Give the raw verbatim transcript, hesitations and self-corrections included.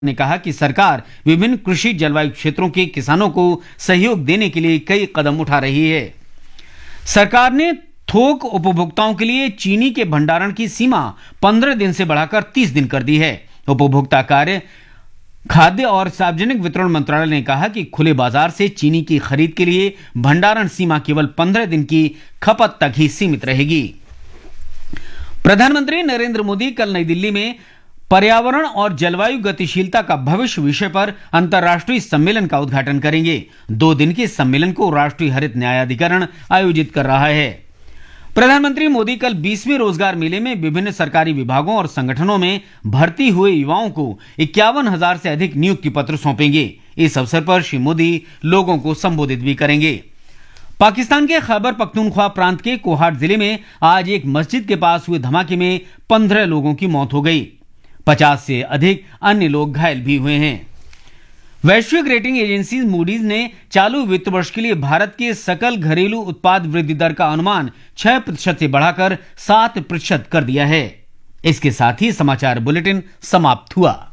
ने कहा कि सरकार विभिन्न कृषि जलवायु क्षेत्रों के किसानों को सहयोग देने के लिए कई कदम उठा रही है। सरकार ने थोक उपभोक्ताओं के लिए चीनी के भंडारण की सीमा पंद्रह दिन से बढ़ाकर तीस दिन कर दी है। उपभोक्ता कार्य, खाद्य और सार्वजनिक वितरण मंत्रालय ने कहा कि खुले बाजार से चीनी की खरीद के लिए भंडारण सीमा केवल पंद्रह दिन की खपत तक ही सीमित रहेगी। प्रधानमंत्री नरेंद्र मोदी कल नई दिल्ली में पर्यावरण और जलवायु गतिशीलता का भविष्य विषय पर अंतर्राष्ट्रीय सम्मेलन का उद्घाटन करेंगे। दो दिन के सम्मेलन को राष्ट्रीय हरित न्यायाधिकरण आयोजित कर रहा है। प्रधानमंत्री मोदी कल बीसवें रोजगार मेले में विभिन्न सरकारी विभागों और संगठनों में भर्ती हुए युवाओं को इक्यावन हजार से अधिक नियुक्ति पत्र सौंपेंगे। इस अवसर पर श्री मोदी लोगों को संबोधित भी करेंगे। पाकिस्तान के खैबर पख्तूनख्वा प्रांत के कोहाट जिले में आज एक मस्जिद के पास हुए धमाके में पंद्रह लोगों की मौत हो गई। पचास से अधिक अन्य लोग घायल भी हुए हैं। वैश्विक रेटिंग एजेंसी मूडीज ने चालू वित्त वर्ष के लिए भारत के सकल घरेलू उत्पाद वृद्धि दर का अनुमान छह प्रतिशत से बढ़ाकर सात प्रतिशत कर दिया है। इसके साथ ही समाचार बुलेटिन समाप्त हुआ।